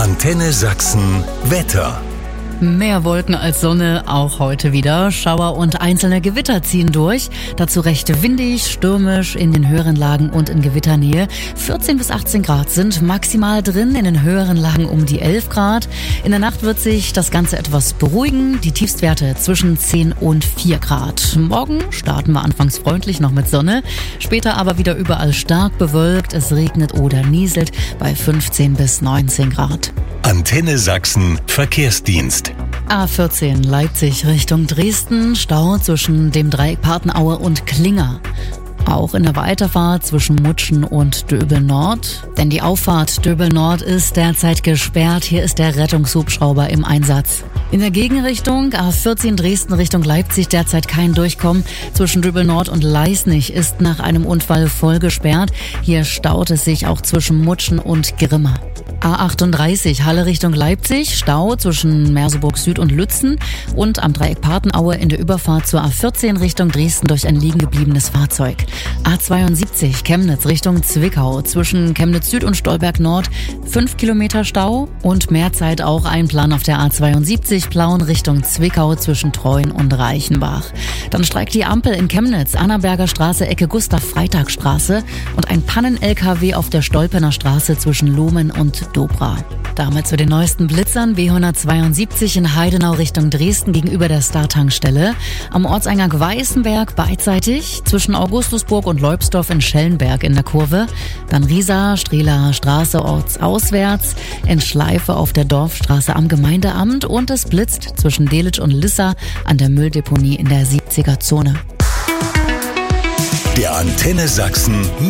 Antenne Sachsen Wetter. Mehr Wolken als Sonne, auch heute wieder. Schauer und einzelne Gewitter ziehen durch. Dazu recht windig, stürmisch in den höheren Lagen und in Gewitternähe. 14 bis 18 Grad sind maximal drin, in den höheren Lagen um die 11 Grad. In der Nacht wird sich das Ganze etwas beruhigen. Die Tiefstwerte zwischen 10 und 4 Grad. Morgen starten wir anfangs freundlich noch mit Sonne. Später aber wieder überall stark bewölkt. Es regnet oder nieselt bei 15 bis 19 Grad. Antenne Sachsen Verkehrsdienst. A14 Leipzig Richtung Dresden, Stau zwischen dem Dreieck Partenaue und Klinger. Auch in der Weiterfahrt zwischen Mutschen und Döbel Nord. Denn die Auffahrt Döbel Nord ist derzeit gesperrt. Hier ist der Rettungshubschrauber im Einsatz. In der Gegenrichtung A14 Dresden Richtung Leipzig derzeit kein Durchkommen. Zwischen Döbel Nord und Leisnig ist nach einem Unfall voll gesperrt. Hier staut es sich auch zwischen Mutschen und Grimma. A38 Halle Richtung Leipzig, Stau zwischen Merseburg Süd und Lützen und am Dreieck Partenaue in der Überfahrt zur A14 Richtung Dresden durch ein liegen gebliebenes Fahrzeug. A72 Chemnitz Richtung Zwickau zwischen Chemnitz Süd und Stolberg Nord 5 Kilometer Stau und mehr Zeit auch einplanen auf der A72 Plauen Richtung Zwickau zwischen Treuen und Reichenbach. Dann streikt die Ampel in Chemnitz, Annaberger Straße, Ecke Gustav-Freitag-Straße und ein Pannen-LKW auf der Stolpener Straße zwischen Lohmen und Dobra. Damit zu den neuesten Blitzern. B172 in Heidenau Richtung Dresden gegenüber der Star-Tankstelle. Am Ortseingang Weißenberg beidseitig. Zwischen Augustusburg und Leubsdorf in Schellenberg in der Kurve. Dann Riesa, Strehler Straße ortsauswärts. In Schleife auf der Dorfstraße am Gemeindeamt. Und es blitzt zwischen Delitzsch und Lissa an der Mülldeponie in der 70er Zone. Der Antenne Sachsen